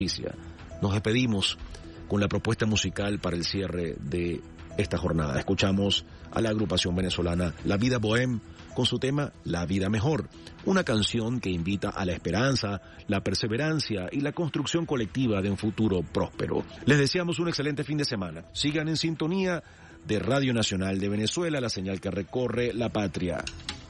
Nos despedimos con la propuesta musical para el cierre de esta jornada. Escuchamos a la agrupación venezolana La Vida Bohème con su tema La Vida Mejor, una canción que invita a la esperanza, la perseverancia y la construcción colectiva de un futuro próspero. Les deseamos un excelente fin de semana. Sigan en sintonía de Radio Nacional de Venezuela, la señal que recorre la patria.